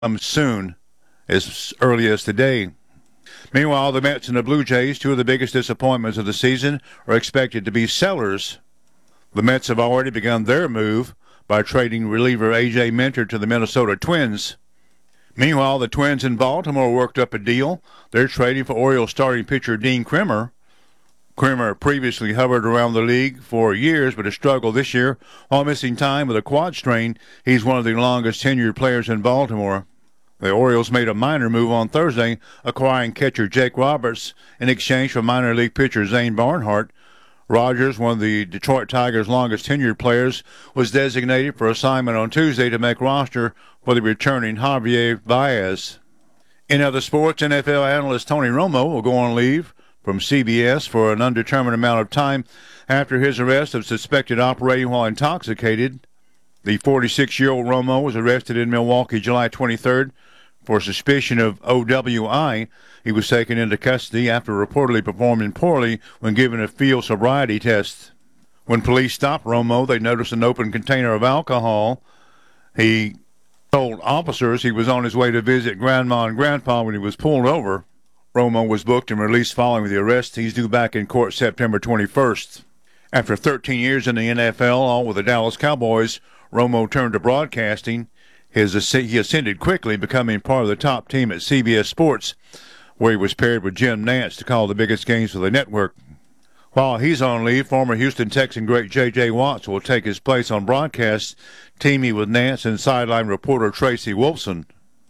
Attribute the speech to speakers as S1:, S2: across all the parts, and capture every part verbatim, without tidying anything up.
S1: come soon, as early as today. Meanwhile, the Mets and the Blue Jays, two of the biggest disappointments of the season, are expected to be sellers. The Mets have already begun their move by trading reliever A J Minter to the Minnesota Twins. Meanwhile, the Twins in Baltimore worked up a deal. They're trading for Orioles starting pitcher Dean Kremer. Kremer previously hovered around the league for years, but has struggled this year. While missing time with a quad strain, he's one of the longest tenured players in Baltimore. The Orioles made a minor move on Thursday, acquiring catcher Jake Roberts in exchange for minor league pitcher Zane Barnhart. Rogers, one of the Detroit Tigers' longest tenured players, was designated for assignment on Tuesday to make roster for the returning Javier Baez. In other sports, N F L analyst Tony Romo will go on leave from C B S for an undetermined amount of time after his arrest of suspected operating while intoxicated. The forty-six-year-old Romo was arrested in Milwaukee July twenty-third for suspicion of O W I. He was taken into custody after reportedly performing poorly when given a field sobriety test. When police stopped Romo, they noticed an open container of alcohol. He told officers he was on his way to visit Grandma and Grandpa when he was pulled over. Romo was booked and released following the arrest. He's due back in court September twenty-first. After thirteen years in the N F L, all with the Dallas Cowboys, Romo turned to broadcasting. His, he ascended quickly, becoming part of the top team at C B S Sports, where he was paired with Jim Nantz to call the biggest games for the network. While he's on leave, former Houston Texan great J J. Watts will take his place on broadcast, teaming with Nantz and sideline reporter Tracy Wolfson.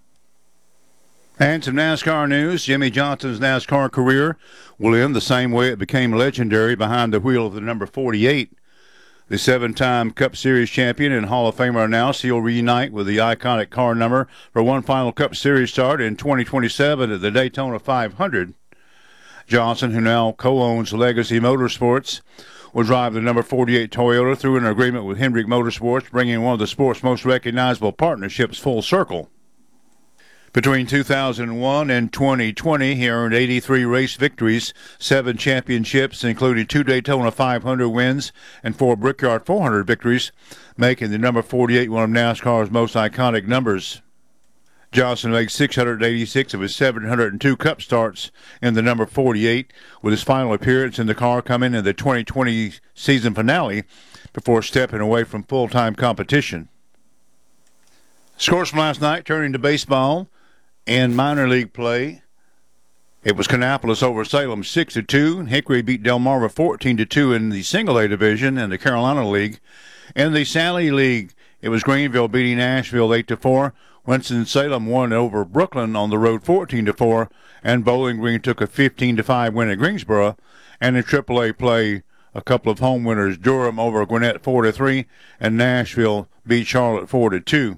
S1: And some NASCAR news. Jimmy Johnson's NASCAR career will end the same way it became legendary, behind the wheel of the number forty-eight. The seven-time Cup Series champion and Hall of Famer announced he'll reunite with the iconic car number for one final Cup Series start in twenty twenty-seven at the Daytona five hundred. Johnson, who now co-owns Legacy Motorsports, will drive the number forty-eight Toyota through an agreement with Hendrick Motorsports, bringing one of the sport's most recognizable partnerships full circle. Between two thousand one and twenty twenty, he earned eighty-three race victories, seven championships, including two Daytona five hundred wins and four Brickyard four hundred victories, making the number forty-eight one of NASCAR's most iconic numbers. Johnson made six hundred eighty-six of his seven hundred two Cup starts in the number forty-eight, with his final appearance in the car coming in the twenty twenty season finale before stepping away from full-time competition. Scores from last night, turning to baseball. In minor league play, it was Kannapolis over Salem six to two. Hickory beat Delmarva fourteen to two in the single A division in the Carolina League. In the Sally League, it was Greenville beating Asheville eight to four. Winston-Salem won over Brooklyn on the road fourteen to four, and Bowling Green took a fifteen to five win at Greensboro. And in triple A play, a couple of home winners, Durham over Gwinnett four to three, and Nashville beat Charlotte four to two.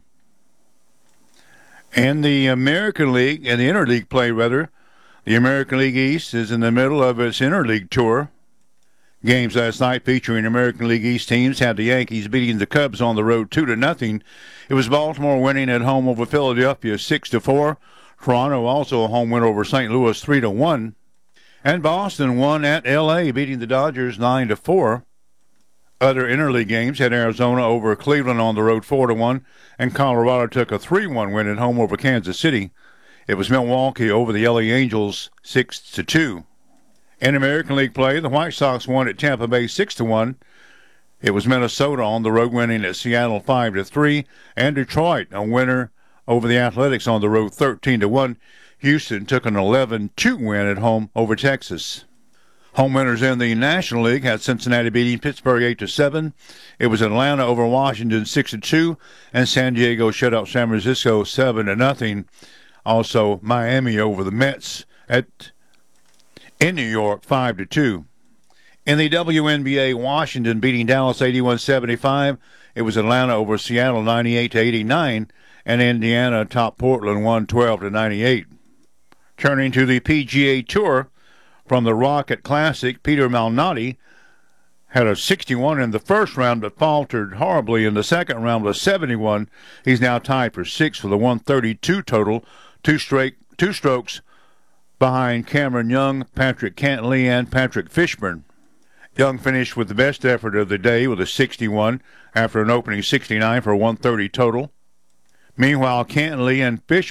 S1: And the American League, and the Interleague play, rather, the American League East is in the middle of its Interleague tour. Games last night featuring American League East teams had the Yankees beating the Cubs on the road two to nothing. It was Baltimore winning at home over Philadelphia six to four. Toronto also a home win over Saint Louis three to one. And Boston won at L A, beating the Dodgers nine to four. Other interleague games had Arizona over Cleveland on the road four to one, and Colorado took a three one win at home over Kansas City. It was Milwaukee over the L A Angels six to two. In American League play, the White Sox won at Tampa Bay six to one. It was Minnesota on the road winning at Seattle five to three, and Detroit a winner over the Athletics on the road thirteen to one. Houston took an eleven two win at home over Texas. Home winners in the National League had Cincinnati beating Pittsburgh eight to seven. It was Atlanta over Washington six to two, and San Diego shut out San Francisco seven to nothing. Also, Miami over the Mets at in New York five to two. In the W N B A, Washington beating Dallas eighty-one seventy-five. It was Atlanta over Seattle ninety-eight to eighty-nine, and Indiana topped Portland one twelve to ninety-eight. Turning to the P G A Tour, from the Rocket Classic, Peter Malnati had a sixty-one in the first round but faltered horribly in the second round with a seventy-one. He's now tied for sixth with a one thirty-two total, two straight, two strokes behind Cameron Young, Patrick Cantley, and Patrick Fishburne. Young finished with the best effort of the day with a sixty-one after an opening sixty-nine for a one thirty total. Meanwhile, Canton Lee and Fish